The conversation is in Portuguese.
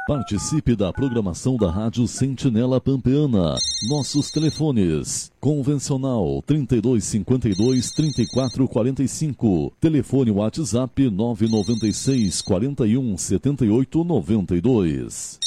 Participe da programação da Rádio Sentinela Pampeana. Nossos telefones: convencional 3252-3445. Telefone WhatsApp 996 41 78 92.